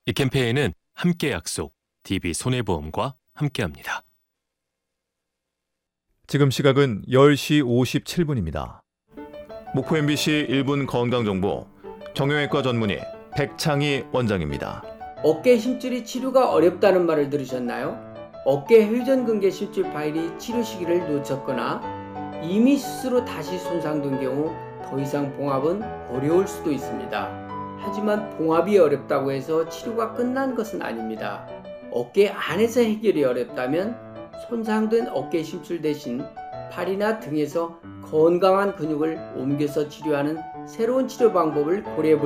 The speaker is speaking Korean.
이 캠페인은 함께 약속, DB손해보험과 함께합니다. 지금 시각은 10시 57분입니다. 목포 MBC 1분 건강정보 정형외과 전문의 백창희 원장입니다. 어깨 힘줄이 치료가 어렵다는 말을 들으셨나요? 어깨 회전근개 힘줄 파일이 치료 시기를 놓쳤거나 이미 스스로 다시 손상된 경우 더 이상 봉합은 어려울 수도 있습니다. 하지만 봉합이 어렵다고 해서 치료가 끝난 것은 아닙니다. 어깨 안에서 해결이 어렵다면 손상된 어깨 힘줄 대신 팔이나 등에서 건강한 근육을 옮겨서 치료하는 새로운 치료 방법을 고려해 볼